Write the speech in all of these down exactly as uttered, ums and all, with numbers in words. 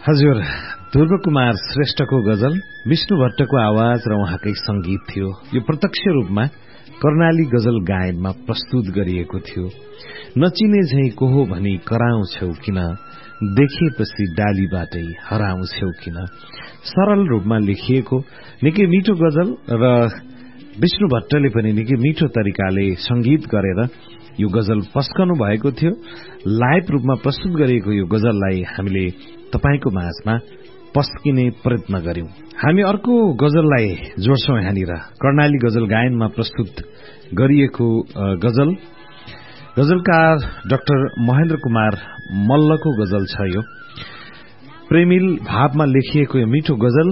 हजुर, ध्रुव कुमार श्रेष्ठको गजल, विष्णु भट्टको आवाज र उहाँकै संगीत थियो। यो प्रत्यक्ष रूपमा कर्णाली गजल गायनमा प्रस्तुत गरिएको थियो। नचिने झैं को हो भनी कराउँछौ किन, देखेपछि डालीबाटै हराउँछौ किन। सरल रूपमा लेखिएको निकै मिठो गजल र विष्णु भट्टले पनि निकै मिठो तरिकाले संगीत गरेर यो गजल पस्कनु भएको थियो। लाइभ रूपमा प्रस्तुत गरिएको यो गजललाई हामीले तपाईको माझमा पस्किने प्रयत्न गर्यौं। हामी अर्को गजललाई जोड्छौं यहाँनिर। कर्णाली गजल गायनमा प्रस्तुत गरिएको गजल, गजलकार डाक्टर महेन्द्र कुमार मल्लको गजल छ। यो प्रेमिल भावमा लेखिएको यो मिठो गजल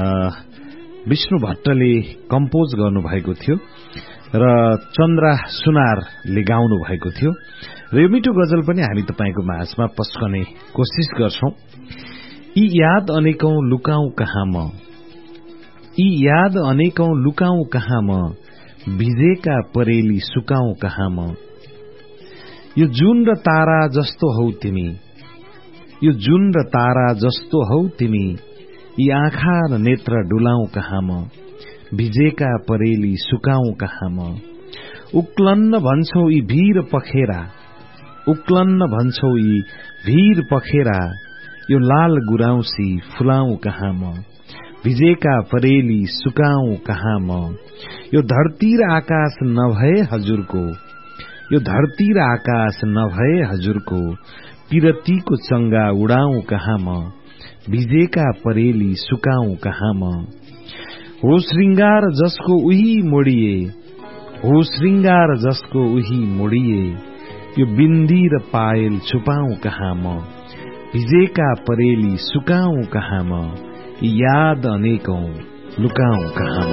विष्णु भट्टले कम्पोज गर्नुभएको थियो र चन्द्रा सुनारले गाउनु भएको थियो र यो मिठो गजल पनि हामी तपाईको माझमा पस्कने कोशिश गर्छौं। यी याद अनेकौं लुकाऊ कहाँ म, यी याद अनेकौं लुकाऊ कहाँ म, भिजेका परेली सुकाऊ कहाँ म। यो जुन र तारा जस्तो हौ तिमी, यो जुन र तारा जस्तो हौ तिमी, यी आँखा र नेत्र डुलाऊ कहाँ म, भिजेका परेली सुकाऊ कहाँ म। उक्लन्न भन्छौ यी भीर पखेरा, उक्लन्न भन्छौ यी भीर पखेरा, यो लाल गुराउँसी फुलाऊ कहाँ म, भिजेका परेली सुकाऊ कहाँ म। यो धरती र आकाश नभए हजुरको, यो धरती र आकाश नभए हजुरको, पिरतीको चंगा उडाऊ कहाँ म, भिजेका परेली सुकाऊ कहाँ म। हो श्रृंगार जसको उही मोडिए, हो श्रृंगार जसको उही मोडिए, यो बिन्दी र पायल छुपाऊ कहाँ म, भिजेका परेली सुकाऊ कहाँ म। याद अनेकौं लुकाऊ कहाँ म।